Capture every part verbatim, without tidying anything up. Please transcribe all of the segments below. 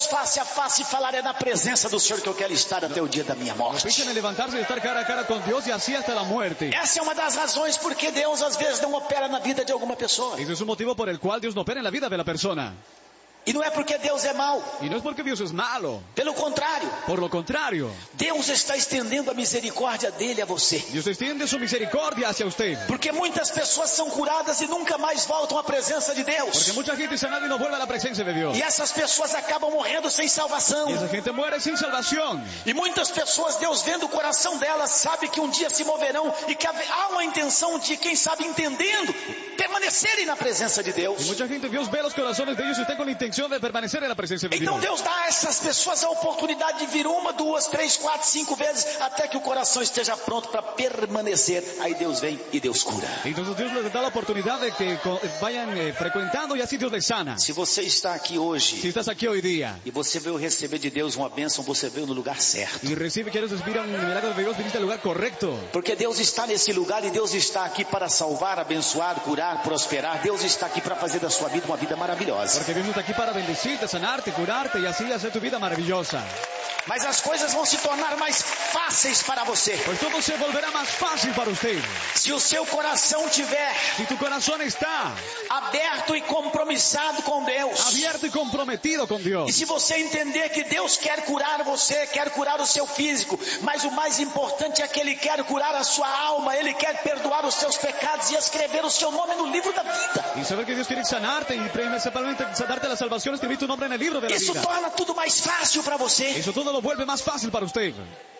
face a face e falar: é na presença do Senhor que eu quero estar até o dia da minha morte. Piensan en levantarse y estar cara a cara con Dios y así hasta la muerte. Essa é uma das razões porque Deus às vezes não opera na vida de alguma pessoa. Ese es un motivo por el cual Dios no opera en la vida de la persona. E não é porque Deus é mau. Y no es porque Dios es malo. Pelo contrário. Por lo contrario. Deus está estendendo a misericórdia dele a você. Dios extiende su misericordia hacia usted. Porque muitas pessoas são curadas e nunca mais voltam à presença de Deus. Porque mucha gente sanada y no vuelve a la presencia de Dios. E essas pessoas acabam morrendo sem salvação. Y esa gente muere sin salvación. E muitas pessoas, Deus vendo o coração delas, sabe que um dia se moverão e que há uma intenção de, quem sabe, entendendo, permanecerem na presença de Deus. Y mucha gente, Dios ve los corazones de ellos y está con la intención de permanecer en la presencia de Dios. Então Deus dá a essas pessoas a oportunidade de vir uma, duas, três, quatro, cinco vezes, até que o coração esteja pronto para permanecer. Aí Deus vem e Deus cura. Entonces Dios les da la oportunidad de que vayan eh, frecuentando y así Dios les sana. Se você está aqui hoje, si estás aquí hoy día, e você veio receber de Deus uma bênção, você veio no lugar certo. Y recibe, quieres recibir un milagro de Dios, viniste al lugar correcto. Porque Deus está nesse lugar e Deus está aqui para salvar, abençoar, curar, prosperar. Deus está aqui para fazer da sua vida uma vida maravilhosa. Porque Dios está aquí para bendecirte, sanarte, curarte y así hacer tu vida maravillosa. Mas as coisas vão se tornar mais fáceis para você. Pues todo se volverá más fácil para usted. Se o seu coração tiver, si tu corazón está aberto e compromissado com Deus, abierto y comprometido con Dios. E se você entender que Deus quer curar você, quer curar o seu físico, mas o mais importante é que Ele quer curar a sua alma, Ele quer perdoar os seus pecados e escrever o seu nome no livro da vida. Y saber que Dios quiere sanarte y principalmente darte la salvación, escribir tu nombre en el libro de la Isso vida. Isso torna tudo mais fácil para você. Eso todo lo vuelve más fácil para usted.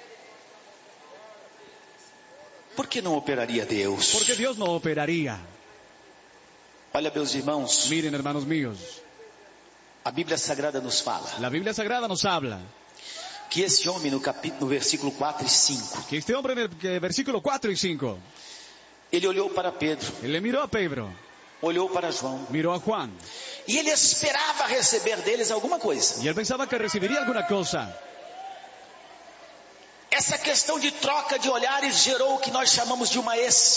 Por que não operaria Deus? Porque Dios no operaría. Olha, meus irmãos. Miren, hermanos míos. A Bíblia Sagrada nos fala. La Biblia Sagrada nos habla. Que esse homem no capítulo, no versículo quatro e cinco. Que este hombre en el versículo cuatro y cinco. Ele olhou para Pedro. Ele mirou a Pedro. Olhou para João. Mirou a Juan. E ele esperava receber deles alguma coisa. E ele pensava que receberia alguma coisa. Essa questão de troca de olhares gerou o que nós chamamos de uma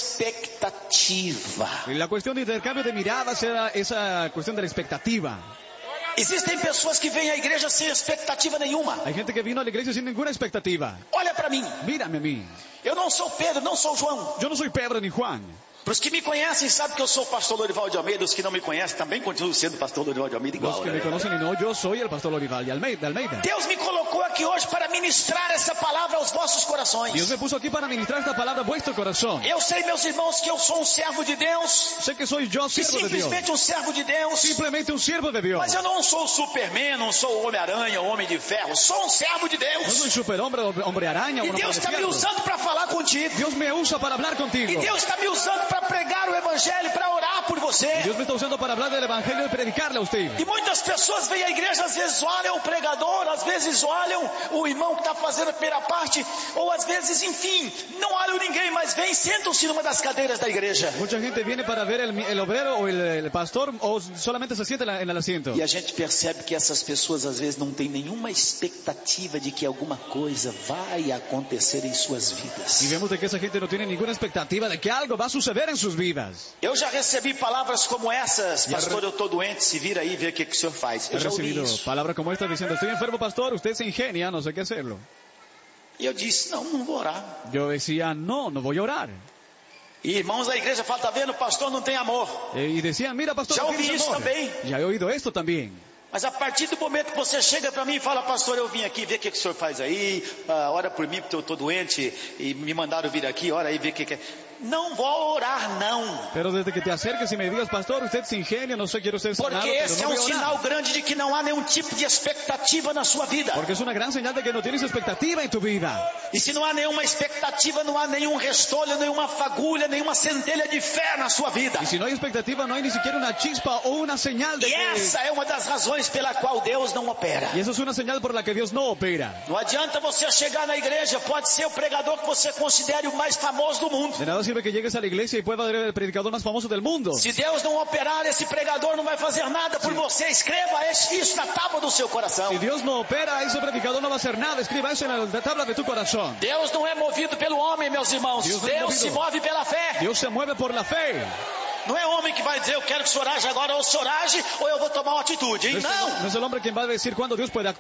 expectativa. E a questão de intercâmbio de miradas era essa questão da expectativa. Existem pessoas que vêm à igreja sem expectativa nenhuma. Há gente que vino à igreja sem nenhuma expectativa. Olha para mim. Mírame a mim. Eu não sou Pedro, não sou João. Eu não sou Pedro nem Juan. Para os que me conhecem, sabem que eu sou o pastor Lorival de Almeida. Os que não me conhecem também continuam sendo o pastor Lorival de Almeida igual. Os que me conhecem e não, eu sou o pastor Lorival de Almeida. Deus me colocou aqui hoje para ministrar essa palavra aos vossos corações. Deus me puso aqui para ministrar esta palavra a vuestro coração. Eu sei, meus irmãos, que eu sou um servo de Deus. Sei que sou eu servo de Deus. Simplesmente um servo de Deus. Simplesmente um servo de Deus. Mas eu não sou o Superman, não sou o Homem-Aranha, o Homem de Ferro. Sou um servo de Deus. Não sou o Super-Homem, Homem-Aranha. E Deus está me usando para falar contigo. Deus me usa para falar contigo. E Deus está me usando para pregar o Evangelho. Para orar por você. Deus me está usando para falar do Evangelho e predicarle a você. E muitas pessoas vêm à igreja, às vezes olham o pregador, às vezes olham o irmão que está fazendo a primeira parte, ou às vezes, enfim, não olham ninguém, mas vêm e sentam-se numa das cadeiras da igreja. Muita gente vem para ver o obrero ou o pastor, ou solamente se sienta no assento. E a gente percebe que essas pessoas às vezes não têm nenhuma expectativa de que alguma coisa vai acontecer em suas vidas. E vemos de que essa gente não tem nenhuma expectativa de que algo vai suceder em suas vidas. Eu já recebi palavras como essas, pastor, eu estou doente, se vira aí e vê o que, que o senhor faz. Eu já ouvi isso. Palavras como esta dizendo, estou enfermo, pastor, usted se ingenia, não sei o que hacerlo. E eu disse, não, não vou orar. Eu dizia, não, não vou orar. E irmãos da igreja falam, está vendo, o pastor não tem amor. E diziam, mira, pastor, já ouvi isso também. Já he ouído isto também. Mas a partir do momento que você chega para mim e fala, pastor, eu vim aqui ver o que, que o senhor faz aí, uh, ora por mim porque eu estou doente e me mandaram vir aqui, ora aí ver o que, que é. Não vou orar, não. Pero desde que te acerques e me digas, pastor, usted se ingenia, não sei, quero ser sanado. Porque esse é um sinal grande de que não há nenhum tipo de expectativa na sua vida. Porque é uma grande señal de que não tienes expectativa em tu vida. E se não há nenhuma expectativa, não há nenhum restolho, nenhuma fagulha, nenhuma centelha de fé na sua vida. E se não há expectativa, não há nem sequer uma chispa ou uma señal de e que... essa é uma das razões pela qual Deus não opera. E essa é uma señal por la que Deus não opera. Não adianta você chegar na igreja, pode ser o pregador que você considere o mais famoso do mundo. De nada sirve que llegues a la iglesia e pueda ser o predicador mais famoso do mundo. Se Deus não operar, esse pregador não vai fazer nada por você. Escreva isso na tábua do seu coração. Se Deus não opera, esse predicador não vai fazer nada. Escreva isso na tábua de tu coração. Deus não é movido pelo homem, meus irmãos. Deus, Deus se move pela fé. Deus se move por la fé. Não é homem que vai dizer, eu quero que o senhor age agora, ou o senhor age, ou eu vou tomar uma atitude. Hein? Não. Não. Não é o homem quem vai dizer quando Deus pode